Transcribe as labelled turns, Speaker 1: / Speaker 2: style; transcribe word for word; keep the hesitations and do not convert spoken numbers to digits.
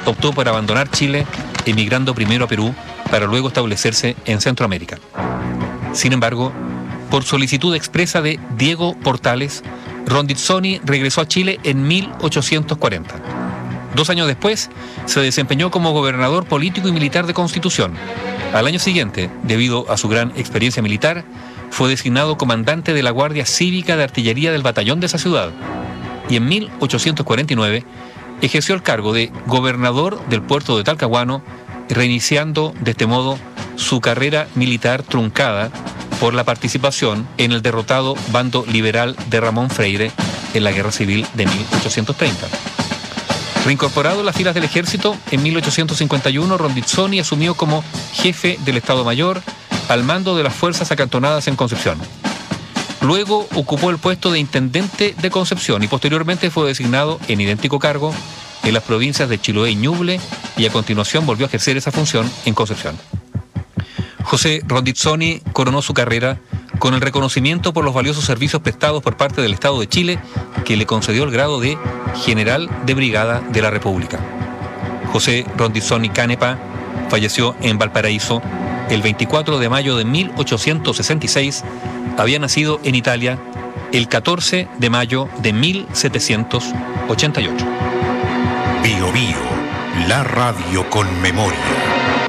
Speaker 1: optó por abandonar Chile, emigrando primero a Perú para luego establecerse en Centroamérica. Sin embargo, por solicitud expresa de Diego Portales, Rondizoni regresó a Chile en mil ochocientos cuarenta. Dos años después, se desempeñó como gobernador político y militar de Constitución. Al año siguiente, debido a su gran experiencia militar, fue designado comandante de la Guardia Cívica de Artillería del batallón de esa ciudad. Y en mil ochocientos cuarenta y nueve ejerció el cargo de gobernador del puerto de Talcahuano, reiniciando de este modo su carrera militar truncada por la participación en el derrotado bando liberal de Ramón Freire en la Guerra Civil de mil ochocientos treinta. Reincorporado en las filas del ejército, en mil ochocientos cincuenta y uno Rondizoni asumió como jefe del Estado Mayor al mando de las fuerzas acantonadas en Concepción. Luego ocupó el puesto de intendente de Concepción y posteriormente fue designado en idéntico cargo en las provincias de Chiloé y Ñuble, y a continuación volvió a ejercer esa función en Concepción. José Rondizoni coronó su carrera con el reconocimiento por los valiosos servicios prestados por parte del Estado de Chile, que le concedió el grado de General de Brigada de la República. José Rondizoni Canepa falleció en Valparaíso el veinticuatro de mayo de mil ochocientos sesenta y seis. Había nacido en Italia el catorce de mayo de mil setecientos ochenta y ocho.
Speaker 2: Bio Bio, la radio con memoria.